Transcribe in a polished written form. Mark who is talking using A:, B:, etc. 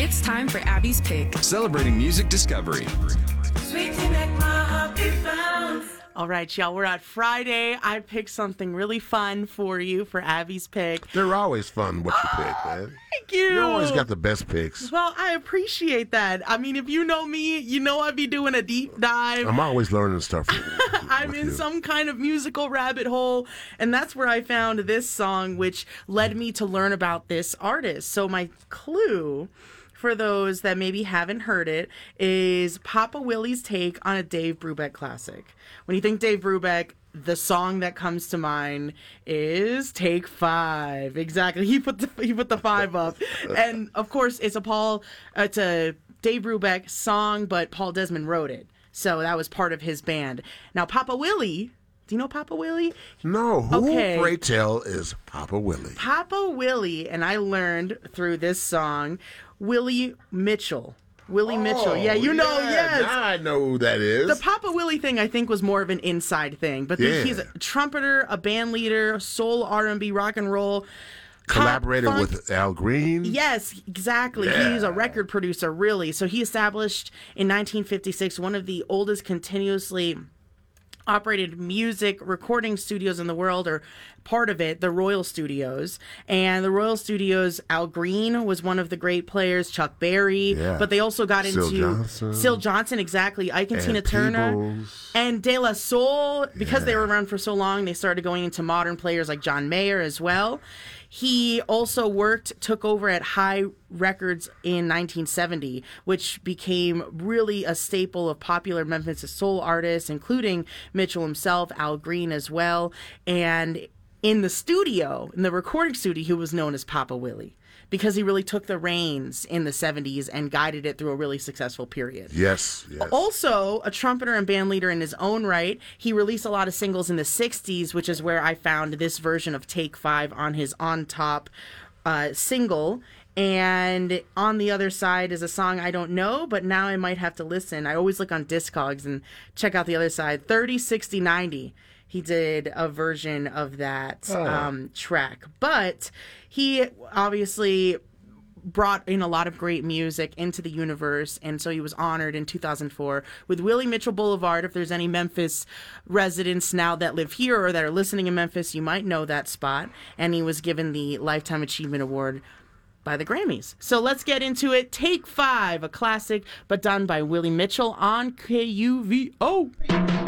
A: It's time for Abby's Pick.
B: Celebrating music discovery.
C: Sweet to make my heart beat fast.
D: All right, y'all, we're at Friday. I picked something really fun for you for Abby's Pick.
E: They're always fun what you pick, man.
D: Thank you.
E: You always got the best picks.
D: Well, I appreciate that. I mean, if you know me, you know I'd be doing a deep dive.
E: I'm always learning stuff.
D: I'm in some kind of musical rabbit hole, and that's where I found this song, which led me to learn about this artist. So my clue, for those that maybe haven't heard it, is Papa Willie's take on a Dave Brubeck classic. When you think Dave Brubeck, the song that comes to mind is Take 5. Exactly. He put the 5 up. And of course it's a Dave Brubeck song, but Paul Desmond wrote it. So that was part of his band. Now Papa Willie, do you know Papa Willie?
E: No, who,
D: Okay.
E: pray tell, is Papa Willie?
D: Papa Willie, and I learned through this song, Willie Mitchell. Willie Mitchell. Yeah, you know, yes.
E: Now I know who that is.
D: The Papa Willie thing, I think, was more of an inside thing. But he's a trumpeter, a band leader, soul, R&B, rock and roll.
E: Collaborated
D: funk.
E: with Al Green.
D: Yes, exactly.
E: Yeah.
D: He's a record producer, really. So he established in 1956 one of the oldest continuously operated music recording studios in the world, or part of it, the Royal Studios. And the Royal Studios, Al Green was one of the great players, Chuck Berry, but they also got into Syl Johnson, exactly, Ike and Tina Turner,
E: Peebles.
D: and De La Soul. Because they were around for so long, they started going into modern players like John Mayer as well. He also took over at High Records in 1970, which became really a staple of popular Memphis soul artists, including Mitchell himself, Al Green as well. And in the recording studio, he was known as Papa Willie, because he really took the reins in the 70s and guided it through a really successful period.
E: Yes.
D: Also, a trumpeter and band leader in his own right, he released a lot of singles in the 60s, which is where I found this version of Take 5 on his On Top single. And on the other side is a song I don't know, but now I might have to listen. I always look on Discogs and check out the other side. 30, 60, 90. He did a version of that track. But he obviously brought in a lot of great music into the universe, and so he was honored in 2004 with Willie Mitchell Boulevard. If there's any Memphis residents now that live here or that are listening in Memphis, you might know that spot. And he was given the Lifetime Achievement Award by the Grammys. So let's get into it. Take 5, a classic, but done by Willie Mitchell on KUVO.